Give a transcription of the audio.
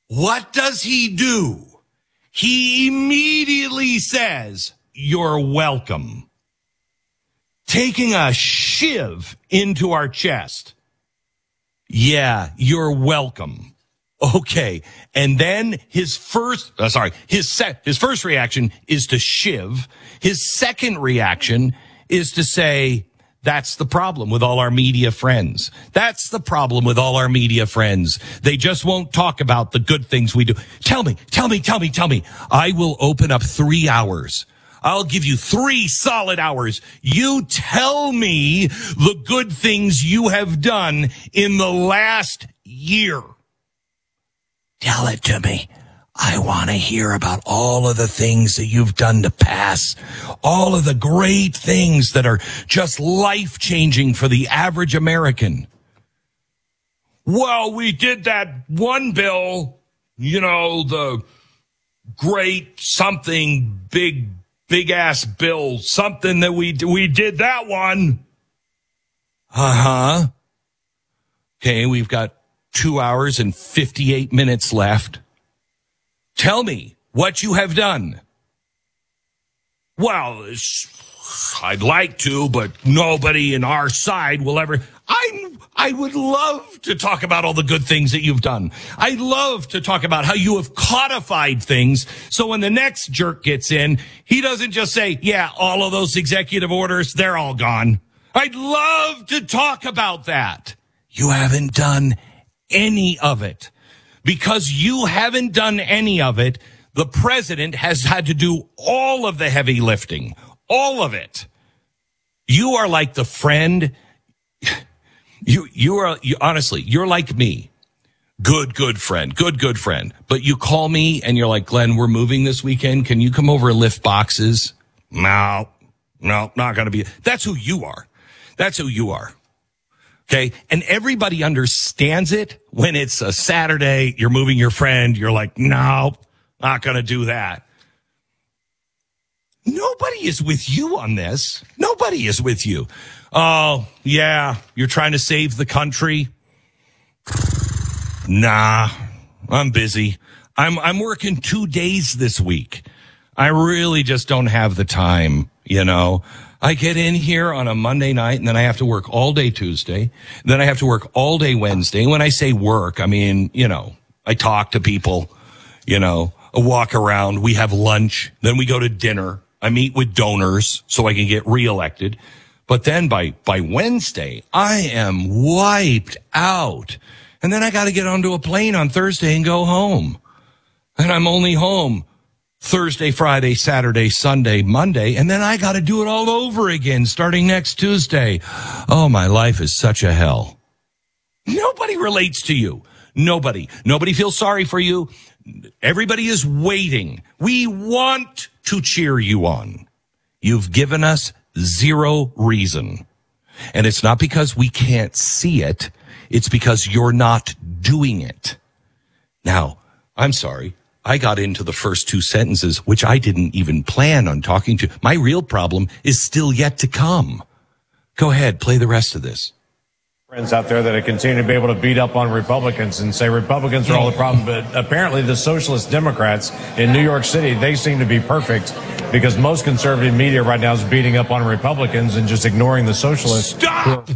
What does he do? He immediately says, "You're welcome." Taking a shiv into our chest. Yeah, you're welcome. Okay. And then his first reaction is to shiv. His second reaction is to say, that's the problem with all our media friends. That's the problem with all our media friends. They just won't talk about the good things we do. Tell me. I will open up 3 hours. I'll give you 3 solid hours. You tell me the good things you have done in the last year. Tell it to me. I want to hear about all of the things that you've done to pass, all of the great things that are just life-changing for the average American. Well, we did that one bill, the great something, big-ass bill, something that we did that one. Uh-huh. Okay, we've got 2 hours and 58 minutes left. Tell me what you have done. Well, I'd like to, but nobody in our side will ever. I would love to talk about all the good things that you've done. I'd love to talk about how you have codified things. So when the next jerk gets in, he doesn't just say, yeah, all of those executive orders, they're all gone. I'd love to talk about that. You haven't done any of it. Because you haven't done any of it, the president has had to do all of the heavy lifting. All of it. You are like the friend. Honestly, you're like me. Good friend. Good friend. But you call me and you're like, Glenn, we're moving this weekend. Can you come over and lift boxes? No, not going to be. That's who you are. Okay. And everybody understands it when it's a Saturday, you're moving your friend. You're like, no, not going to do that. Nobody is with you on this. Nobody is with you. Oh, yeah. You're trying to save the country. Nah, I'm busy. I'm working 2 days this week. I really just don't have the time, I get in here on a Monday night and then I have to work all day Tuesday. Then I have to work all day Wednesday. When I say work, I mean, I talk to people, I walk around. We have lunch. Then we go to dinner. I meet with donors so I can get reelected. But then by Wednesday, I am wiped out. And then I got to get onto a plane on Thursday and go home. And I'm only home Thursday, Friday, Saturday, Sunday, Monday, and then I got to do it all over again starting next Tuesday. Oh, my life is such a hell. Nobody relates to you. Nobody feels sorry for you. Everybody is waiting. We want to cheer you on. You've given us 0 reason. And it's not because we can't see it. It's because you're not doing it. Now, I'm sorry. I got into the first 2 sentences, which I didn't even plan on talking to. My real problem is still yet to come. Go ahead, play the rest of this. Friends out there that continue to be able to beat up on Republicans and say Republicans are all the problem, but apparently the socialist Democrats in New York City, they seem to be perfect because most conservative media right now is beating up on Republicans and just ignoring the socialists. Stop!